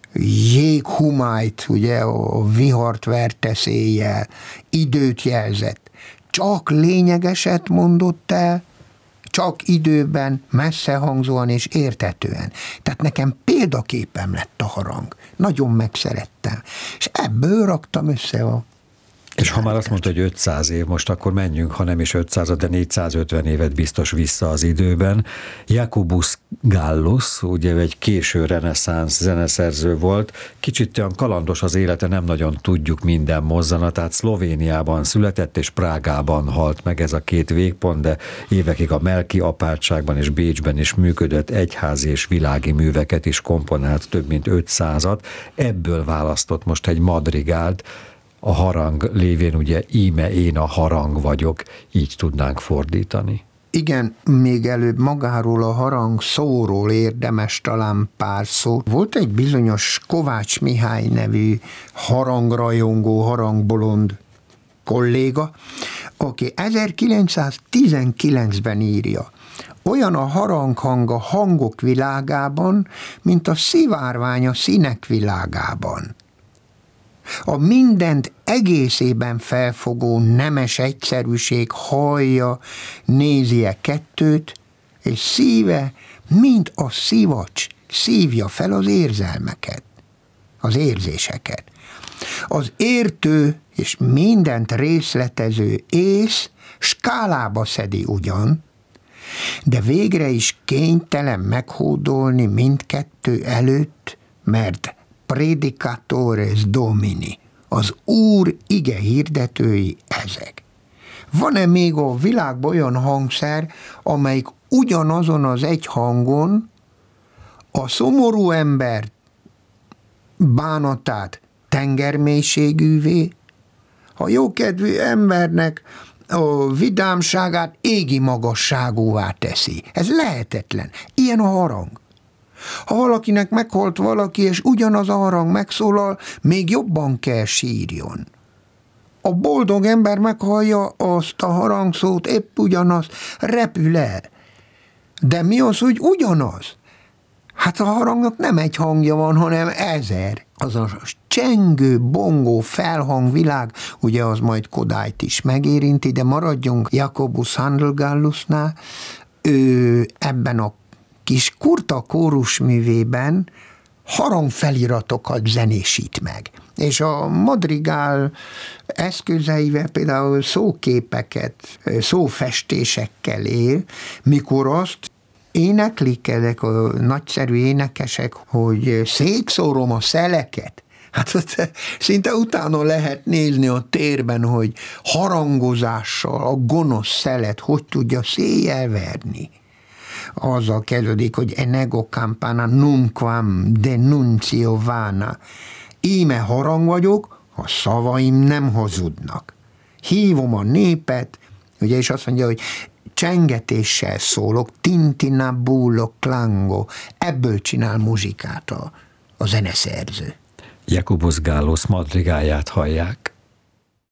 jéghumájt, ugye a vihart verte széjjel, időt jelzett. Csak lényegeset mondott el, csak időben, messzehangzóan és érthetően. Tehát nekem példaképem lett a harang. Nagyon megszerettem. És ebből raktam össze a... És ha már azt mondta, hogy 500 év, most akkor menjünk, ha nem is 500, de 450 évet biztos vissza az időben. Jacobus Gallus, ugye egy késő reneszánsz zeneszerző volt, kicsit olyan kalandos az élete, nem nagyon tudjuk minden mozzanatát. Szlovéniában született, és Prágában halt meg, ez a két végpont, de évekig a Melki apátságban és Bécsben is működött, egyházi és világi műveket is komponált, több mint 500-at. Ebből választott most egy madrigált, a harang lévén ugye íme én a harang vagyok, így tudnánk fordítani. Igen, még előbb magáról a harang szóról érdemes talán pár szó. Volt egy bizonyos Kovács Mihály nevű harangrajongó, harangbolond kolléga, aki 1919-ben írja: olyan a haranghang a hangok világában, mint a szivárvány a színek világában. A mindent egészében felfogó nemes egyszerűség hallja, nézi-e kettőt, és szíve, mint a szivacs, szívja fel az érzelmeket, az érzéseket. Az értő és mindent részletező ész skálába szedi ugyan, de végre is kénytelen meghódolni mindkettő előtt, mert predicatores domini, az Úr ige hirdetői ezek. Van-e még a világban olyan hangszer, amelyik ugyanazon az egy hangon a szomorú ember bánatát tengermélységűvé, a jókedvű embernek a vidámságát égi magasságúvá teszi? Ez lehetetlen. Ilyen a harang. Ha valakinek meghalt valaki, és ugyanaz a harang megszólal, még jobban kell sírjon. A boldog ember meghallja azt a harangszót, épp ugyanaz, repül el. De mi az, hogy ugyanaz? Hát a harangnak nem egy hangja van, hanem 1000. Az a csengő, bongó, felhangvilág, ugye az majd Kodályt is megérinti, de maradjunk Jacobus Handel-Gallusnál. Ő ebben a kis kurta kórusművében harangfeliratokat zenésít meg. És a madrigál eszközeivel például szóképeket, szófestésekkel él, mikor azt éneklik ezek a nagyszerű énekesek, hogy szétszórom a szeleket. Hát ott szinte utána lehet nézni a térben, hogy harangozással a gonosz szelet hogy tudja széjjel verni. Azzal kezdődik, hogy enego campana nunquam denuncio vana. Íme harang vagyok, a szavaim nem hazudnak. Hívom a népet, ugye, és azt mondja, hogy csengetéssel szólok, tintinabullo clango, ebből csinál muzsikát a zeneszerző. Jacobus Gallus madrigáját hallják.